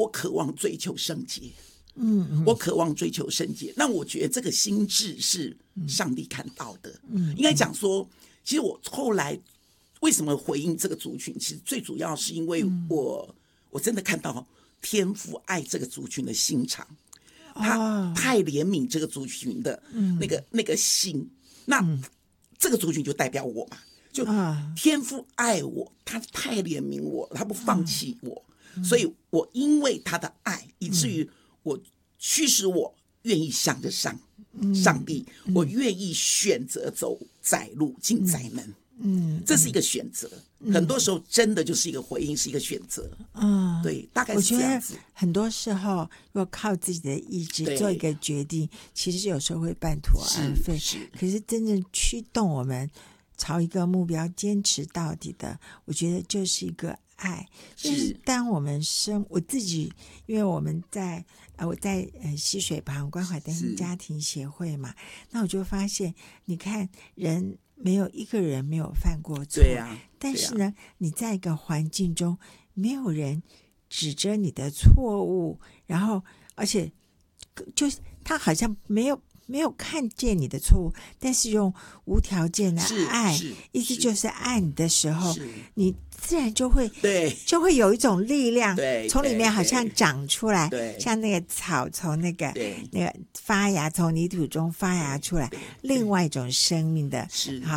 渴望追求圣洁。我渴望追求圣洁。那我觉得这个心智是上帝看到的。应该讲说，其实我后来为什么回应这个族群，其实最主要是因为我真的看到天父爱这个族群的心肠，他太怜悯这个族群的那个心。那这个族群就代表我嘛，就天父爱我，他太怜悯我，他不放弃我，所以我因为他的爱，以至于我驱使我愿意向着上帝，我愿意选择走窄路进窄门。这是一个选择，很多时候真的就是一个回应，是一个选择。对，大概是这样子。 我觉得很多时候，如果靠自己的意志做一个决定，其实有时候会半途而废。可是真正驱动我们朝一个目标坚持到底的，我觉得就是一个爱。就是当我们我自己，因为我在溪水旁关怀单亲家庭协会嘛，那我就发现，你看人没有一个人没有犯过错， 对啊， 但是呢，你在一个环境中，没有人指着你的错误，然后而且就是他好像没有看见你的错误，但是用无条件的爱，意思就是爱你的时候，你自然就会有一种力量从里面好像长出来，像那个草从那个发芽，从泥土中发芽出来，另外一种生命的，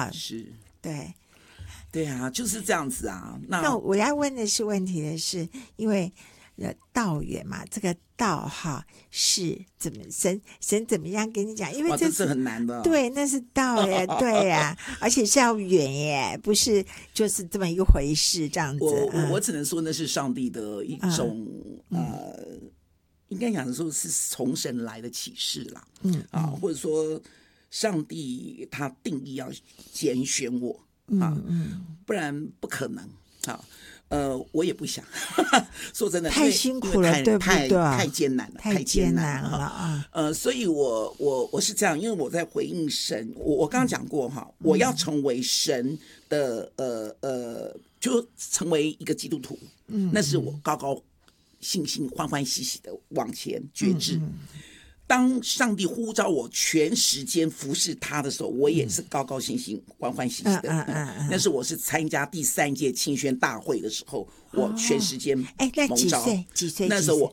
对啊，就是这样子啊。 那我要问的是，因为道缘嘛，这个道哈是怎么神怎么样跟你讲？因为这是很难的。 对，那是道耶，对呀，而且是要远耶，不是就是这么一回事这样子。 我只能说那是上帝的一种应该讲说是从神来的启示啦。或者说上帝他定义要拣选我不然不可能我也不想说真的， 太辛苦了，对不对？ 太艰难了，太艰难了所以我是这样，因为我在回应神，我刚刚讲过我要成为神的就成为一个基督徒，那是我高高兴兴欢欢喜喜的往前决志。当上帝呼召我全时间服侍他的时候，我也是高高兴兴欢欢喜喜的。那是我是参加第3届青宣大会的时候，我全时间蒙召。 几岁？ 那时候我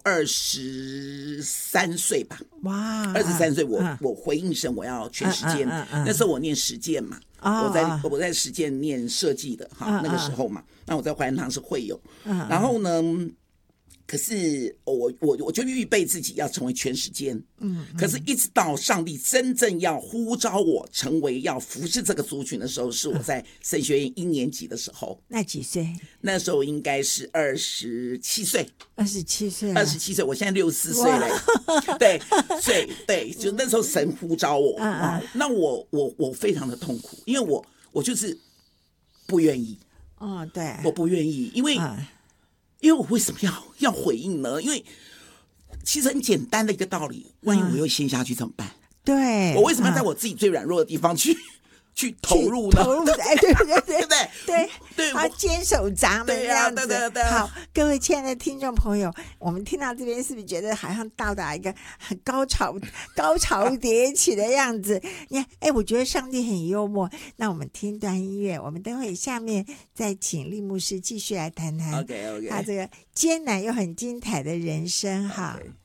23岁吧。 哇 ，23岁我回应神，我要全时间。那时候我念实践嘛，我在实践念设计的那个时候嘛。那我在怀恩堂是会友，然后呢？可是我就预备自己要成为全时间，可是一直到上帝真正要呼召我成为要服侍这个族群的时候，是我在神学院1年级的时候。 那几岁？那时候应该是27岁。 27岁， 我现在64岁了。对，就那时候神呼召我，那我非常的痛苦，因为我就是不愿意。 对， 我不愿意，因为我为什么要回应呢？因为其实很简单的一个道理，万一我又陷下去怎么办？ 对， 我为什么要在我自己最软弱的地方去投入呢？ 对，他坚守闸门这样子。 对。 好，各位亲爱的听众朋友，我们听到这边是不是觉得好像到达一个很高潮迭起的样子？你看，我觉得上帝很幽默。那我们听段音乐，我们等会下面再请利牧师继续来谈谈他这个艰难又很精彩的人生哈。Okay.